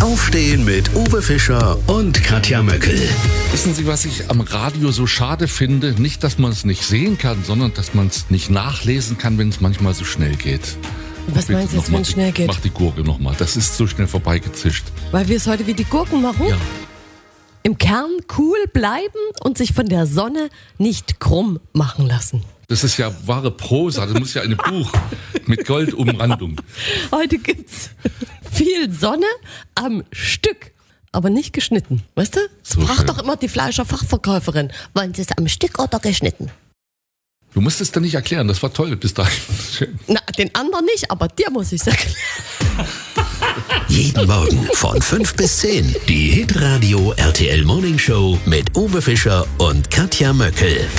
Aufstehen mit Uwe Fischer und Katja Möckel. Wissen Sie, was ich am Radio so schade finde? Nicht, dass man es nicht sehen kann, sondern dass man es nicht nachlesen kann, wenn es manchmal so schnell geht. Was meinst du jetzt, wenn es schnell geht? Mach die Gurke nochmal. Das ist so schnell vorbeigezischt. Weil wir es heute wie die Gurken machen? Ja. Im Kern cool bleiben und sich von der Sonne nicht krumm machen lassen. Das ist ja wahre Prosa. Das muss ja ein Buch mit Goldumrandung. Heute gibt's viel Sonne am Stück, aber nicht geschnitten. Weißt du? So Frag schön. doch immer die Fleischerfachverkäuferin. Wollen Sie es am Stück oder geschnitten? Du musst es dann nicht erklären. Das war toll bis dahin. Schön. Na, den anderen nicht, aber dir muss ich's erklären. Jeden Morgen von 5 bis 10. Die Hitradio RTL Morning Show mit Uwe Fischer und Katja Möckel.